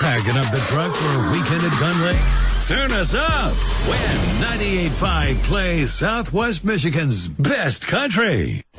Packing up the truck for a weekend at Gun Lake? Turn us up when 98.5 plays Southwest Michigan's best country.